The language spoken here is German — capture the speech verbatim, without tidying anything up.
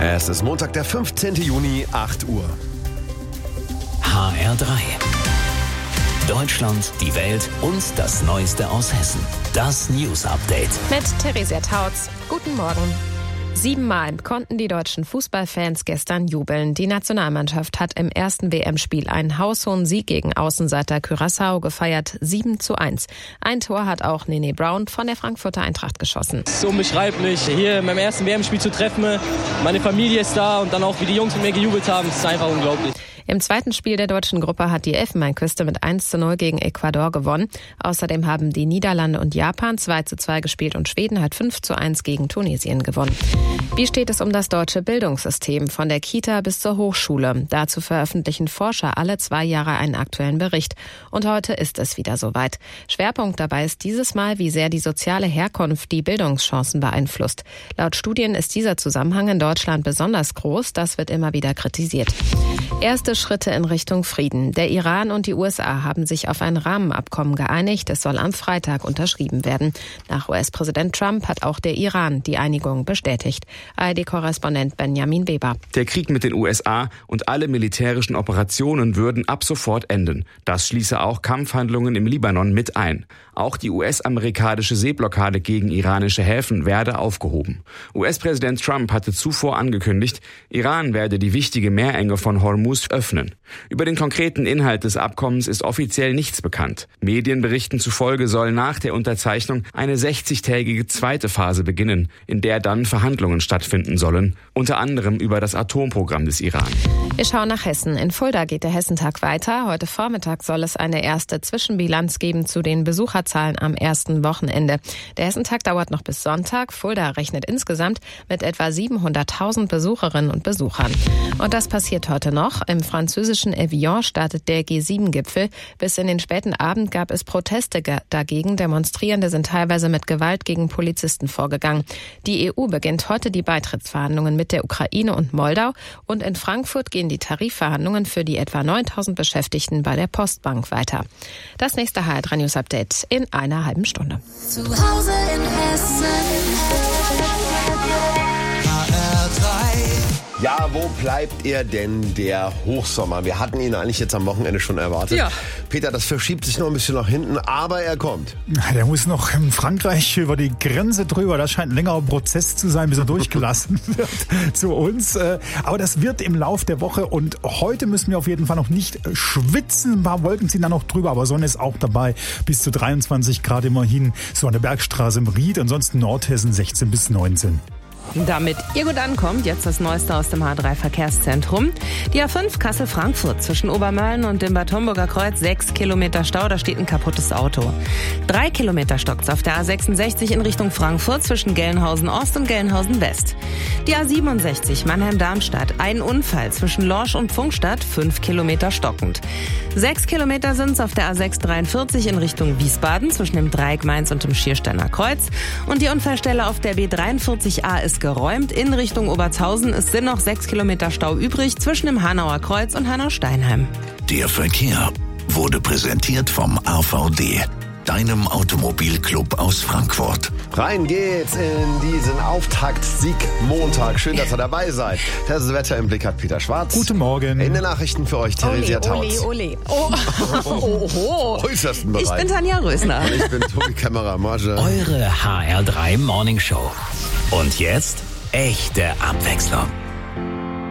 Es ist Montag, der fünfzehnten Juni, acht Uhr. H R drei. Deutschland, die Welt und das Neueste aus Hessen. Das News Update. Mit Theresia Tautz. Guten Morgen. Siebenmal konnten die deutschen Fußballfans gestern jubeln. Die Nationalmannschaft hat im ersten W M-Spiel einen haushohen Sieg gegen Außenseiter Curaçao gefeiert, sieben zu eins. Ein Tor hat auch Nene Brown von der Frankfurter Eintracht geschossen. Es ist unbeschreiblich, hier in meinem ersten W M-Spiel zu treffen. Meine Familie ist da und dann auch, wie die Jungs mit mir gejubelt haben, das ist einfach unglaublich. Im zweiten Spiel der deutschen Gruppe hat die Elfenbeinküste mit eins zu null gegen Ecuador gewonnen. Außerdem haben die Niederlande und Japan zwei zu zwei gespielt und Schweden hat fünf zu eins gegen Tunesien gewonnen. Wie steht es um das deutsche Bildungssystem, von der Kita bis zur Hochschule? Dazu veröffentlichen Forscher alle zwei Jahre einen aktuellen Bericht. Und heute ist es wieder soweit. Schwerpunkt dabei ist dieses Mal, wie sehr die soziale Herkunft die Bildungschancen beeinflusst. Laut Studien ist dieser Zusammenhang in Deutschland besonders groß. Das wird immer wieder kritisiert. Erste Schritte in Richtung Frieden. Der Iran und die U S A haben sich auf ein Rahmenabkommen geeinigt. Es soll am Freitag unterschrieben werden. Nach U S-Präsident Trump hat auch der Iran die Einigung bestätigt. A R D-Korrespondent Benjamin Weber. Der Krieg mit den U S A und alle militärischen Operationen würden ab sofort enden. Das schließe auch Kampfhandlungen im Libanon mit ein. Auch die U S-amerikanische Seeblockade gegen iranische Häfen werde aufgehoben. U S-Präsident Trump hatte zuvor angekündigt, Iran werde die wichtige Meerenge von Hormuz öffnen. Über den konkreten Inhalt des Abkommens ist offiziell nichts bekannt. Medienberichten zufolge soll nach der Unterzeichnung eine sechzigtägige zweite Phase beginnen, in der dann Verhandlungen stattfinden sollen, unter anderem über das Atomprogramm des Iran. Wir schauen nach Hessen. In Fulda geht der Hessentag weiter. Heute Vormittag soll es eine erste Zwischenbilanz geben zu den Besucherzahlen am ersten Wochenende. Der Hessentag dauert noch bis Sonntag. Fulda rechnet insgesamt mit etwa siebenhunderttausend Besucherinnen und Besuchern. Und das passiert heute noch. Im französischen Evian startet der G sieben Gipfel. Bis in den späten Abend gab es Proteste dagegen. Demonstrierende sind teilweise mit Gewalt gegen Polizisten vorgegangen. Die E U beginnt heute die Beitrittsverhandlungen mit der Ukraine und Moldau. Und in Frankfurt gehen die Tarifverhandlungen für die etwa neuntausend Beschäftigten bei der Postbank weiter. Das nächste H R drei News Update in einer halben Stunde. Zu Hause in Hessen. H R drei. Ja, wo bleibt er denn, der Hochsommer? Wir hatten ihn eigentlich jetzt am Wochenende schon erwartet. Ja. Peter, das verschiebt sich noch ein bisschen nach hinten, aber er kommt. Der muss noch in Frankreich über die Grenze drüber. Das scheint ein längerer Prozess zu sein, bis er durchgelassen wird zu uns. Aber das wird im Lauf der Woche. Und heute müssen wir auf jeden Fall noch nicht schwitzen. Ein paar Wolken ziehen da noch drüber, aber Sonne ist auch dabei. Bis zu dreiundzwanzig Grad immerhin. So an der Bergstraße im Ried. Ansonsten Nordhessen sechzehn bis neunzehn. Damit ihr gut ankommt, jetzt das Neueste aus dem H drei Verkehrszentrum. Die A fünf Kassel-Frankfurt zwischen Obermölln und dem Bad Homburger Kreuz, sechs Kilometer Stau, da steht ein kaputtes Auto. Drei Kilometer stockt's auf der A sechsundsechzig in Richtung Frankfurt zwischen Gelnhausen-Ost und Gelnhausen-West. Die A siebenundsechzig Mannheim-Darmstadt, ein Unfall zwischen Lorsch und Pfungstadt, fünf Kilometer stockend. Sechs Kilometer sind's auf der A sechs dreiundvierzig in Richtung Wiesbaden zwischen dem Dreieck Mainz und dem Schiersteiner Kreuz. Und die Unfallstelle auf der B dreiundvierzig A ist geräumt in Richtung Obertshausen. Es sind noch sechs Kilometer Stau übrig zwischen dem Hanauer Kreuz und Hanau-Steinheim. Der Verkehr wurde präsentiert vom A V D, deinem Automobilclub aus Frankfurt. Rein geht's in diesen Auftakt-Sieg Montag. Schön, dass ihr dabei seid. Das Wetter im Blick hat Peter Schwarz. Guten Morgen. In den Nachrichten für euch Theresia Tautz. Ole, ole. Oh. Oh, oh. Äußersten Bereich. Ich bin Tanja Rösner. Und ich bin Tobi Kämmerer-Marge. Eure H R drei Morning Show. Und jetzt echte Abwechslung.